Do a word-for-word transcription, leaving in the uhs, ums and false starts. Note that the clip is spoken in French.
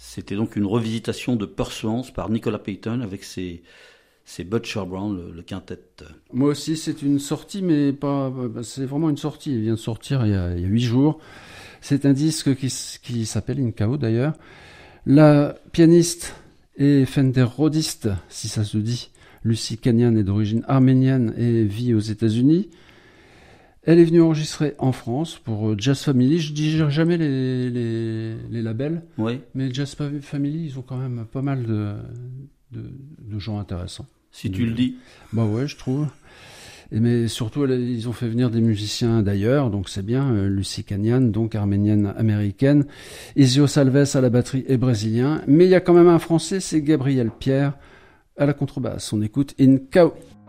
C'était donc une revisitation de Pursuance par Nicolas Payton avec ses, ses Bud Sherburne, le, le quintet. Moi aussi, c'est une sortie, mais pas. C'est vraiment une sortie. Il vient de sortir il y a huit jours. C'est un disque qui, qui s'appelle In Chaos d'ailleurs. La pianiste et Fender Rhodiste, si ça se dit, Lucy Canyan est d'origine arménienne et vit aux États-Unis. Elle est venue enregistrer en France pour Jazz Family. Je dis jamais les, les, les labels, oui. Mais Jazz Family, ils ont quand même pas mal de, de, de gens intéressants. Si tu le dis. Bah ouais, je trouve. Et mais surtout, ils ont fait venir des musiciens d'ailleurs, donc c'est bien. Lucy Canyan, donc arménienne américaine. Isio Salves à la batterie est brésilien. Mais il y a quand même un Français, c'est Gabriel Pierre à la contrebasse. On écoute In Chaos.